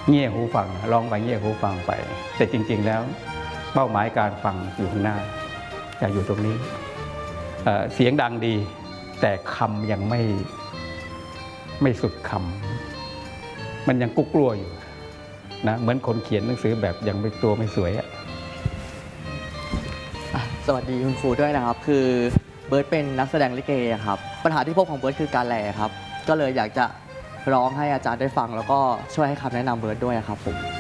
เงี่ยหูฟังร้องไปเงี่ยหูฟังไปแต่จริงๆแล้วเป้าหมายการฟังอยู่ข้างหน้าอยากอยู่ตรงนี้เสียงดังดีแต่คำยังไม่สุดคำมันยังกุ๊กกลัวอยู่นะเหมือนคนเขียนหนังสือแบบยังไม่ตัวไม่สวยอะสวัสดีคุณครูด้วยนะครับคือเบิร์ตเป็นนักแสดงลิเกครับปัญหาที่พบของเบิร์ตคือการแหล่ครับก็เลยอยากจะร้องให้อาจารย์ได้ฟังแล้วก็ช่วยให้คำแนะนำเบิร์ตด้วยครับผม